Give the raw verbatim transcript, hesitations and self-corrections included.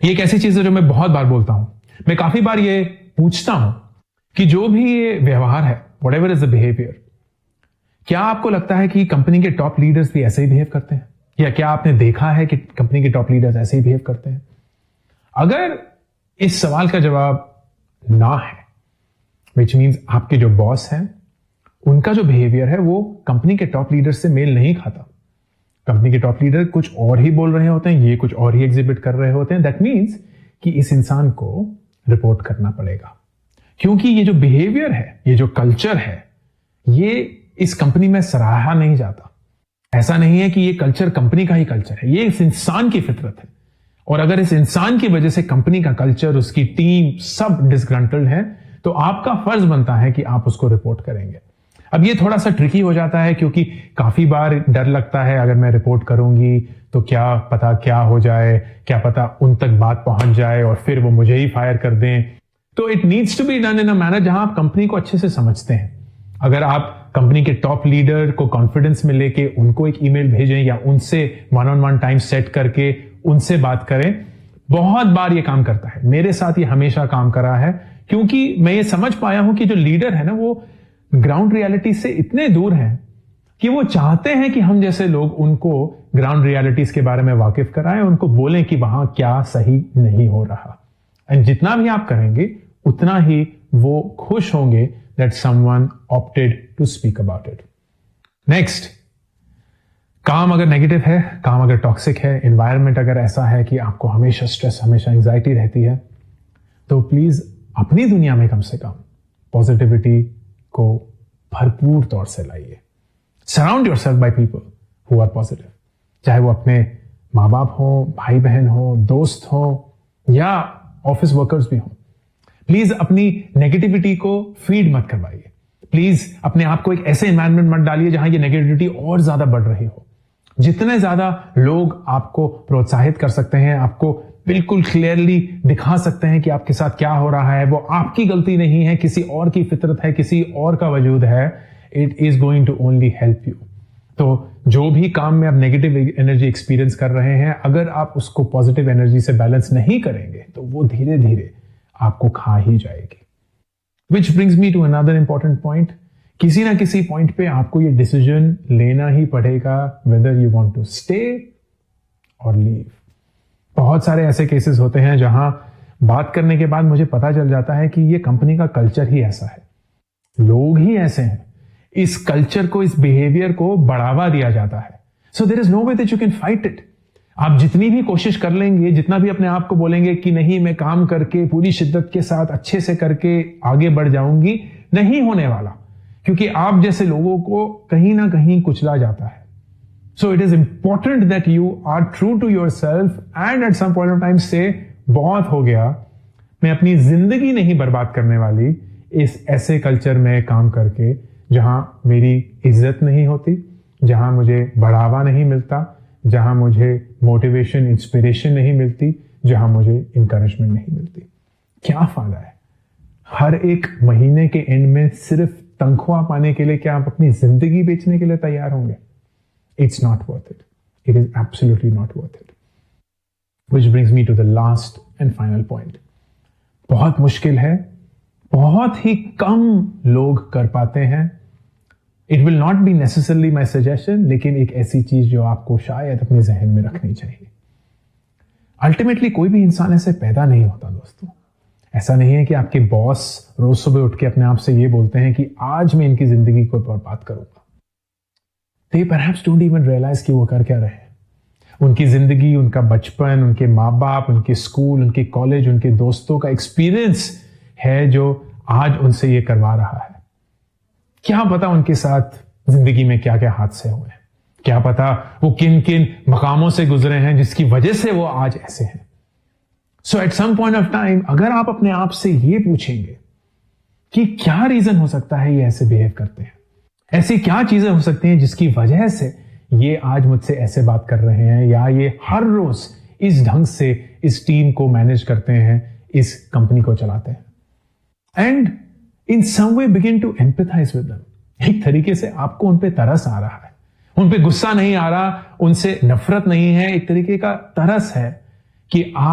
ये एक ऐसी चीज है जो मैं बहुत बार बोलता हूं। मैं काफी बार ये पूछता हूं कि जो भी ये व्यवहार है, व्हाटएवर इज द बिहेवियर, क्या आपको लगता है कि कंपनी के टॉप लीडर्स भी ऐसे ही बिहेव करते हैं? या क्या आपने देखा है कि कंपनी के टॉप लीडर्स ऐसे ही बिहेव करते हैं? अगर इस सवाल का जवाब ना है, विच मीन्स आपके जो बॉस हैं उनका जो बिहेवियर है वो कंपनी के टॉप लीडर से मेल नहीं खाता, कंपनी के टॉप लीडर कुछ और ही बोल रहे होते हैं, ये कुछ और ही एग्जिबिट कर रहे होते हैं, दैट मीन्स कि इस इंसान को रिपोर्ट करना पड़ेगा। क्योंकि ये जो बिहेवियर है, ये जो कल्चर है, ये इस कंपनी में सराहा नहीं जाता। ऐसा नहीं है कि ये कल्चर कंपनी का ही कल्चर है, ये इस इंसान की फितरत है। और अगर इस इंसान की वजह से कंपनी का कल्चर, उसकी टीम सब डिसग्रंटल्ड है, तो आपका फर्ज बनता है कि आप उसको रिपोर्ट करेंगे। अब ये थोड़ा सा ट्रिकी हो जाता है क्योंकि काफी बार डर लगता है अगर मैं रिपोर्ट करूंगी तो क्या पता क्या हो जाए, क्या पता उन तक बात पहुंच जाए और फिर वो मुझे ही फायर कर दें। तो it needs to be done in a manner जहां आप कंपनी को अच्छे से समझते हैं। अगर आप कंपनी के टॉप लीडर को कॉन्फिडेंस में लेके उनको एक ईमेल भेजें या उनसे one on one time set करके उनसे बात करें, बहुत बार ये काम करता है। मेरे साथ ये हमेशा काम करा है क्योंकि मैं ये समझ पाया हूं कि जो लीडर है ना वो ग्राउंड रियलिटी से इतने दूर हैं कि वो चाहते हैं कि हम जैसे लोग उनको ग्राउंड रियलिटीज के बारे में वाकिफ कराएं, उनको बोलें कि वहां क्या सही नहीं हो रहा। एंड जितना भी आप करेंगे उतना ही वो खुश होंगे that someone opted to speak about it. Next, काम अगर नेगेटिव है, काम अगर टॉक्सिक है, एनवायरनमेंट अगर ऐसा है कि आपको हमेशा स्ट्रेस, हमेशा एंजाइटी रहती है, तो प्लीज अपनी दुनिया में कम से कम पॉजिटिविटी को भरपूर तौर से लाइए। Surround yourself by people who are positive, चाहे वो अपने माँ बाप हो, भाई बहन हो, दोस्त हो या ऑफिस वर्कर्स भी हो। प्लीज अपनी नेगेटिविटी को फीड मत करवाइए। प्लीज अपने आप को एक ऐसे एनवायरनमेंट मत डालिए जहां ये नेगेटिविटी और ज्यादा बढ़ रही हो। जितने ज्यादा लोग आपको प्रोत्साहित कर सकते हैं, आपको बिल्कुल क्लियरली दिखा सकते हैं कि आपके साथ क्या हो रहा है, वो आपकी गलती नहीं है, किसी और की फितरत है, किसी और का वजूद है, it is going to only help you. तो जो भी काम में आप नेगेटिव एनर्जी एक्सपीरियंस कर रहे हैं, अगर आप उसको पॉजिटिव एनर्जी से बैलेंस नहीं करेंगे तो वो धीरे धीरे आपको खा ही जाएगी। Which brings me to another important point. किसी ना किसी पॉइंट पे आपको ये डिसीजन लेना ही पड़ेगा whether you want to stay or leave. बहुत सारे ऐसे केसेस होते हैं जहां बात करने के बाद मुझे पता चल जाता है कि ये कंपनी का कल्चर ही ऐसा है, लोग ही ऐसे हैं, इस कल्चर को, इस बिहेवियर को बढ़ावा दिया जाता है। So there is no way that you can fight it. आप जितनी भी कोशिश कर लेंगे, जितना भी अपने आप को बोलेंगे कि नहीं मैं काम करके पूरी शिद्दत के साथ अच्छे से करके आगे बढ़ जाऊंगी, नहीं होने वाला, क्योंकि आप जैसे लोगों को कहीं ना कहीं कुचला जाता है। So it is important that you are true to your self and at some point of time से बहुत हो गया, मैं अपनी जिंदगी नहीं बर्बाद करने वाली इस ऐसे कल्चर में काम करके जहां मेरी इज्जत नहीं होती, जहां मुझे बढ़ावा नहीं मिलता, जहां मुझे मोटिवेशन, इंस्पिरेशन नहीं मिलती, जहां मुझे इंकरेजमेंट नहीं मिलती। क्या फायदा है हर एक महीने के एंड में सिर्फ तनख्वाह पाने के लिए? क्या आप अपनी जिंदगी बेचने के लिए तैयार होंगे? It's not worth it. It is absolutely not worth it. Which brings me to the last and final point. बहुत मुश्किल है, बहुत ही कम लोग कर पाते हैं। It will not be necessarily my suggestion, लेकिन एक ऐसी चीज जो आपको शायद अपने जहन में रखनी चाहिए। अल्टीमेटली कोई भी इंसान ऐसे पैदा नहीं होता दोस्तों। ऐसा नहीं है कि आपके बॉस रोज सुबह उठ के अपने आप से ये बोलते हैं कि आज मैं इनकी जिंदगी को बर्बाद करूंगा। दे परहैप्स डोंट इवन रियलाइज कि वो कर क्या रहे हैं। उनकी जिंदगी, उनका बचपन, उनके माँ बाप, उनके स्कूल, उनके कॉलेज, उनके दोस्तों का एक्सपीरियंस है जो आज उनसे ये करवा रहा है। क्या पता उनके साथ जिंदगी में क्या क्या हादसे हुए हैं, क्या पता वो किन किन मकामों से गुजरे हैं जिसकी वजह से वो आज ऐसे हैं। सो at some point of time अगर आप अपने आप से ये पूछेंगे कि क्या रीजन हो सकता है ये ऐसे बिहेव करते हैं, ऐसी क्या चीजें हो सकती हैं जिसकी वजह से ये आज मुझसे ऐसे बात कर रहे हैं, या ये हर रोज इस ढंग से इस टीम को मैनेज करते हैं, इस कंपनी को चलाते हैं, and in some way begin to empathise with them. एक तरीके से आपको उन पे तरस आ रहा है, उन पे गुस्सा नहीं आ रहा, उनसे नफरत नहीं है, एक तरीके का तरस है कि आप